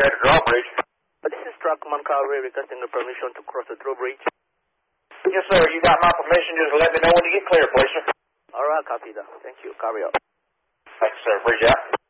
at the drawbridge. This is Truckman Calvary requesting the permission to cross the drawbridge. Yes, sir. You got my permission. Just let me know when you get clear, please, sir. All right, copy that. Thank you. Carry on. Thanks, sir. Bridge out.